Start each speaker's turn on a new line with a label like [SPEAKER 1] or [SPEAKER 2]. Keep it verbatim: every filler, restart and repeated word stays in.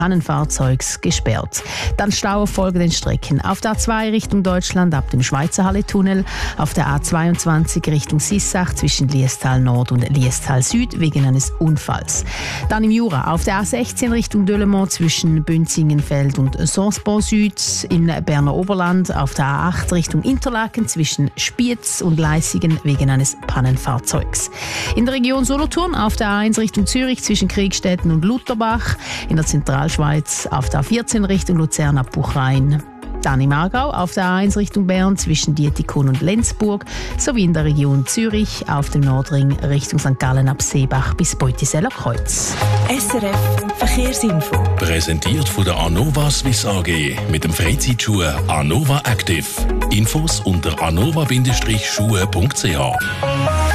[SPEAKER 1] Pannenfahrzeugs gesperrt. Dann Stau auf folgenden Strecken. Auf der A zwei Richtung Deutschland ab dem Schweizer Halle-Tunnel, auf der A zweiundzwanzig Richtung Sissach zwischen Liestal Nord und Liestal Süd wegen eines Unfalls. Dann im Jura auf der A sechzehn Richtung Delemont zwischen Bünzingenfeld und Sonsbon Süd, im Berner Oberland auf der A acht Richtung Interlaken zwischen Spiez und Leissigen wegen eines Pannenfahrzeugs. In der Region Solothurn auf der A eins Richtung Zürich zwischen Kriegstetten und Lutherbach, in der Zentralschweiz auf der A vierzehn Richtung Luzern ab Buchrein. Dann im Aargau auf der A eins Richtung Bern zwischen Dietikon und Lenzburg sowie in der Region Zürich auf dem Nordring Richtung Sankt Gallen ab Seebach bis Beutiseller Kreuz.
[SPEAKER 2] S R F Verkehrsinfo.
[SPEAKER 3] Präsentiert von der Anova Swiss A G mit dem Freizeitschuh Anova Active. Infos unter anova Bindestrich schuhe punkt c h.